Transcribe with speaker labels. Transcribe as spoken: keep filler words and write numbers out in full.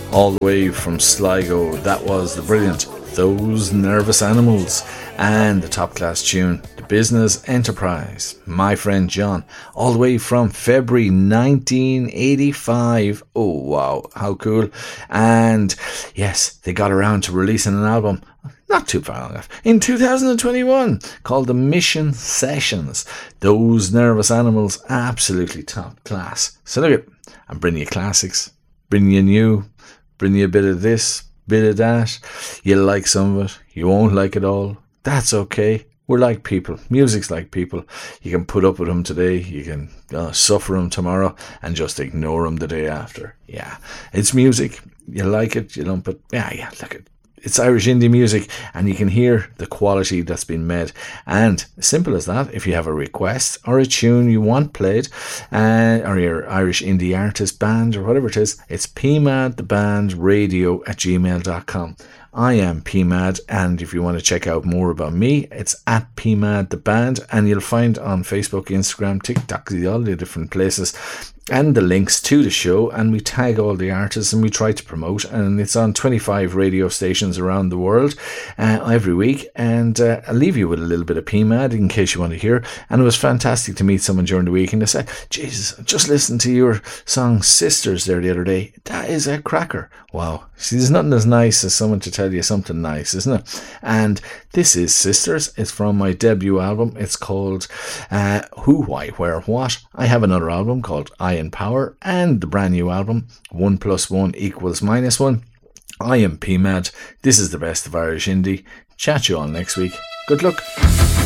Speaker 1: all the way from Sligo. That was the brilliant Those Nervous Animals, and the top class tune, The Business Enterprise, My Friend John, all the way from February nineteen eighty-five. Oh wow, how cool. And yes, they got around to releasing an album not too far off, in two thousand twenty-one, called The Mission Sessions. Those Nervous Animals, absolutely top class. So look, I'm bringing you classics, bringing you new, bringing you a bit of this, bit of that. You'll like some of it, you won't like it all. That's okay. We're like people. Music's like people. You can put up with them today, you can uh, suffer them tomorrow, and just ignore them the day after. Yeah, it's music. You like it, you don't, but yeah, yeah, look at it's Irish indie music, and you can hear the quality that's been made. And simple as that, if you have a request or a tune you want played, uh, or your Irish indie artist band or whatever it is, it's pmadthebandradio at gmail dot com. I am P Mad, and if you want to check out more about me, it's at pmadtheband, and you'll find on Facebook, Instagram, TikTok, all the different places, and the links to the show, and we tag all the artists and we try to promote, and it's on twenty-five radio stations around the world uh, every week. And uh, I'll leave you with a little bit of P Mad in case you want to hear. And it was fantastic to meet someone during the week, and they said, Jesus, just listen to your song Sisters there the other day. That is a cracker. Wow. See, there's nothing as nice as someone to tell you something nice, isn't it? And this is Sisters. It's from my debut album. It's called uh, Who, Why, Where, What. I have another album called I in Power, and the brand new album One Plus One Equals Minus One. I am P Mad. This is the best of Irish indie. Chat you all next week. Good luck.